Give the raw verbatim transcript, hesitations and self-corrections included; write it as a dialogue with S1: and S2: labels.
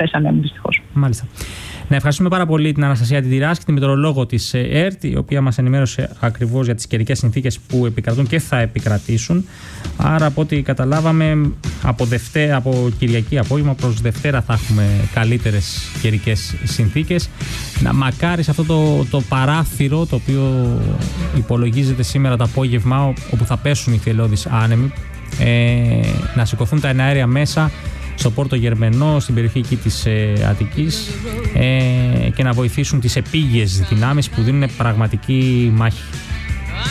S1: μορφές ανέμου, δυστυχώς.
S2: Μάλιστα. Να ευχαριστούμε πάρα πολύ την Αναστασία Τιτηράσκη, τη μετεωρολόγο της ΕΡΤ, η οποία μας ενημέρωσε ακριβώς για τις καιρικές συνθήκες που επικρατούν και θα επικρατήσουν. Άρα, από ό,τι καταλάβαμε, από, Δευτέρα, από Κυριακή απόγευμα προς Δευτέρα θα έχουμε καλύτερες καιρικές συνθήκες. Να μακάρι σε αυτό το, το παράθυρο το οποίο υπολογίζεται σήμερα το απόγευμα, όπου θα πέσουν οι θελώδεις άνεμοι, ε, να σηκωθούν τα εναέρια μέσα στο Πόρτο Γερμενό, στην περιοχή εκεί της ε, Αττικής, ε, και να βοηθήσουν τις επίγειες δυνάμεις που δίνουν πραγματική μάχη.